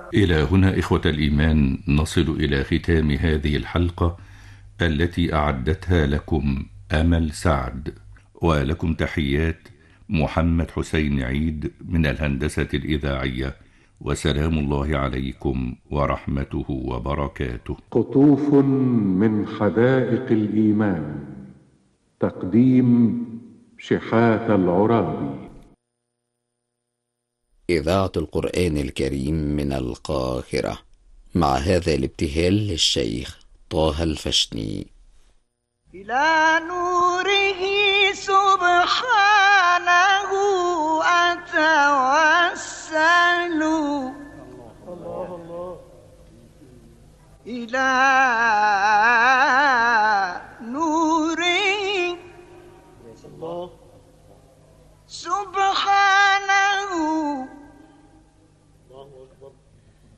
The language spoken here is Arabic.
إلى هنا إخوة الإيمان نصل إلى ختام هذه الحلقة التي أعدتها لكم أمل سعد، ولكم تحيات محمد حسين عيد من الهندسة الإذاعية، وسلام الله عليكم ورحمته وبركاته. قطوف من حدائق الإيمان، تقديم شحاتة العرابي. إذاعة القرآن الكريم من القاهرة، مع هذا الابتهال للشيخ طه الفشني. إلى نوره سبحانه أتوسل، إلى